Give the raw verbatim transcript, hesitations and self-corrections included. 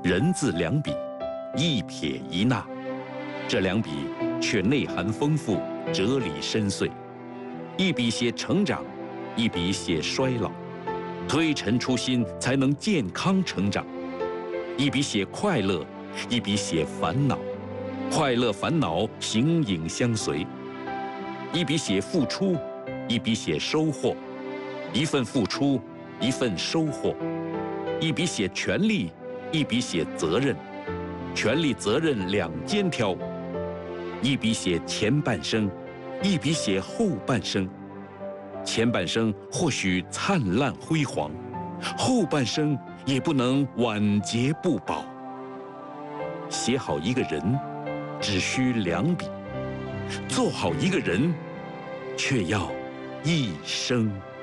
人字两笔，一撇一捺，这两笔却内涵丰富，哲理深邃。一笔写成长，一笔写衰老，推陈出新才能健康成长。一笔写快乐，一笔写烦恼，快乐烦恼形影相随。一笔写付出，一笔写收获，一份付出，一份收获。一笔写权利，一笔写责任，权利责任两肩挑。一笔写前半生，一笔写后半生。前半生或许灿烂辉煌，后半生也不能晚节不保。写好一个人，只需两笔；做好一个人，却要一生。